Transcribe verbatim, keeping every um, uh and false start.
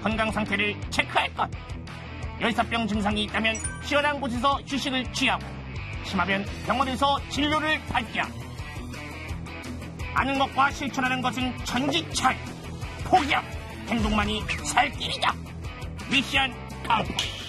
건강 상태를 체크할 것. 열사병 증상이 있다면 시원한 곳에서 휴식을 취하고 심하면 병원에서 진료를 받자. 아는 것과 실천하는 것은 천지차이. 포기함. 행동만이 살 길이다. 미션 컴플릿.